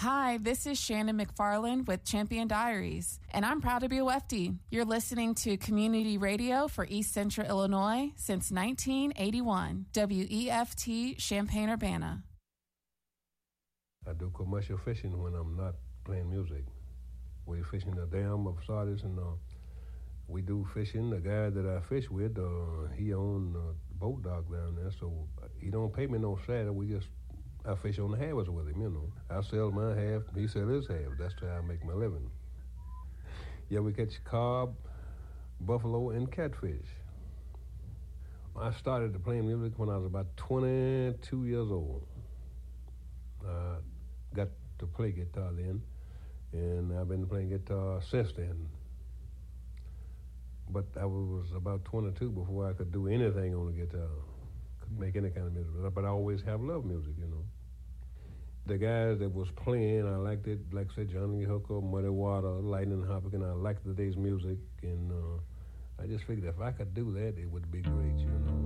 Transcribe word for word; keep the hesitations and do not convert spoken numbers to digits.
Hi, this is Shannon McFarland with Champion Diaries, and I'm proud to be a Wefty. You're listening to community radio for East Central Illinois since nineteen eighty-one. W E F T Champaign-Urbana. I do commercial fishing when I'm not playing music. We're fishing the dam of Sardis, and uh, we do fishing. The guy that I fish with, uh, he own a boat dock down there, so he don't pay me no salary. We just I fish on the halves with him, you know. I sell my half, he sell his half. That's how I make my living. Yeah, we catch carp, buffalo, and catfish. I started to play music when I was about twenty-two years old. I got to play guitar then, and I've been playing guitar since then. But I was about twenty-two before I could do anything on the guitar. Could make any kind of music, but I always have loved music, you know. The guys that was playing, I liked it, like I said, Johnny Hooker, Muddy Water, Lightning Hopkins, I liked the day's music, and uh, I just figured if I could do that, it would be great, you know.